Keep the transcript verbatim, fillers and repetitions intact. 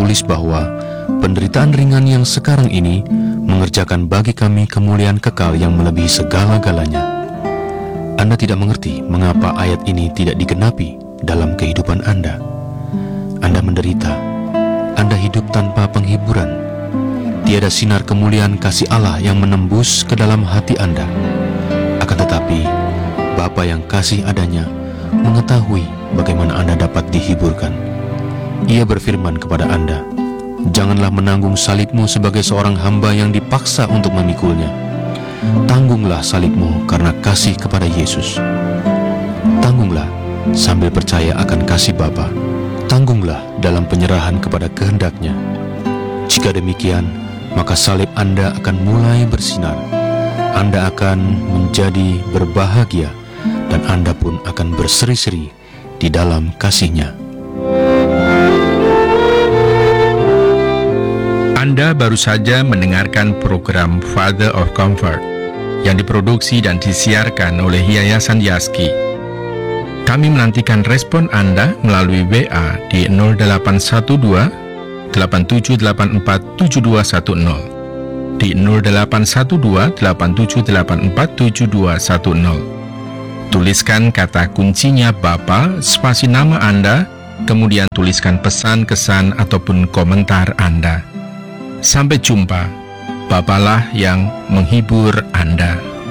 tertulis bahwa penderitaan ringan yang sekarang ini mengerjakan bagi kami kemuliaan kekal yang melebihi segala-galanya. Anda tidak mengerti mengapa ayat ini tidak digenapi dalam kehidupan Anda. Anda menderita, Anda hidup tanpa penghiburan. Tiada sinar kemuliaan kasih Allah yang menembus ke dalam hati Anda. Akan tetapi, Bapa yang kasih adanya mengetahui bagaimana Anda dapat dihiburkan. Ia berfirman kepada Anda, "Janganlah menanggung salibmu sebagai seorang hamba yang dipaksa untuk memikulnya. Tanggunglah salibmu karena kasih kepada Yesus. Tanggunglah sambil percaya akan kasih Bapa. Tanggunglah dalam penyerahan kepada kehendak-Nya. Jika demikian, maka salib Anda akan mulai bersinar. Anda akan menjadi berbahagia dan Anda pun akan berseri-seri di dalam kasih-Nya." Anda baru saja mendengarkan program Father of Comfort yang diproduksi dan disiarkan oleh Yayasan Yaski. Kami menantikan respon Anda melalui W A di nol delapan satu dua, delapan tujuh delapan empat, tujuh dua satu nol, di nol delapan satu dua, delapan tujuh delapan empat, tujuh dua satu nol. Tuliskan kata kuncinya Bapa, spasi nama Anda, kemudian tuliskan pesan, kesan, ataupun komentar Anda. Sampai jumpa, Bapalah yang menghibur Anda.